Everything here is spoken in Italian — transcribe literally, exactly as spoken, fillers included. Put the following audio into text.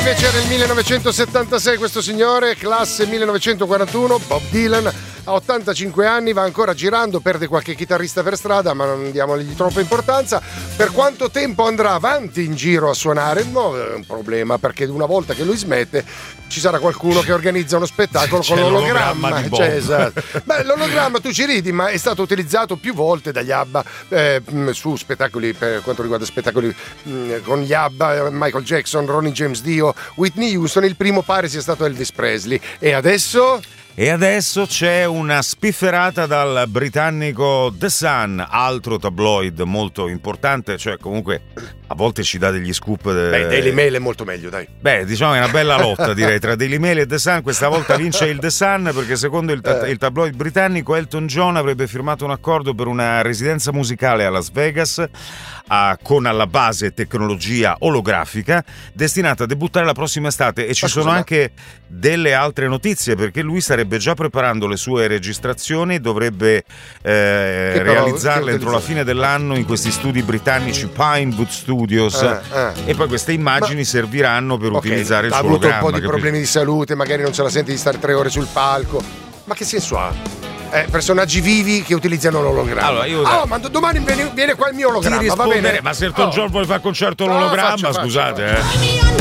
Invece era il millenovecentosettantasei questo signore, classe millenovecentoquarantuno, Bob Dylan, ha ottantacinque anni, va ancora girando, perde qualche chitarrista per strada, ma non diamogli troppa importanza. Per quanto tempo andrà avanti in giro a suonare? No, è un problema, perché una volta che lui smette ci sarà qualcuno che organizza uno spettacolo C'è con l'ologramma. l'ologramma di Bob. Cioè, esatto. Beh, l'ologramma, tu ci ridi, ma è stato utilizzato più volte dagli ABBA eh, su spettacoli, per quanto riguarda spettacoli mh, con gli ABBA, Michael Jackson, Ronnie James Dio, Whitney Houston. Il primo pare sia stato Elvis Presley. E adesso? E adesso c'è una spifferata dal britannico The Sun, altro tabloid molto importante, cioè comunque a volte ci dà degli scoop. De... Beh, Daily Mail è molto meglio, dai. Beh, diciamo che è una bella lotta, direi, tra Daily Mail e The Sun. Questa volta vince il The Sun perché secondo il, ta- il tabloid britannico Elton John avrebbe firmato un accordo per una residenza musicale a Las Vegas a, con alla base tecnologia olografica destinata a debuttare la prossima estate, e ci Ma sono scusa, anche delle altre notizie, perché lui sarebbe già preparando le sue registrazioni, dovrebbe eh, realizzarle entro la fine dell'anno in questi studi britannici Pinewood Studios, eh, eh. e poi queste immagini Ma... serviranno per okay, utilizzare il ha suo avuto ologramma. un po' di capito? problemi di salute, magari non ce la sente di stare tre ore sul palco. Ma che senso ha? Eh, personaggi vivi che utilizzano l'ologramma. Allora, io... Oh, ma domani viene, viene qua il mio ologramma, va bene? Ma se Elton oh. John vuole fare concerto No, l'ologramma, faccia, scusate, faccia, eh.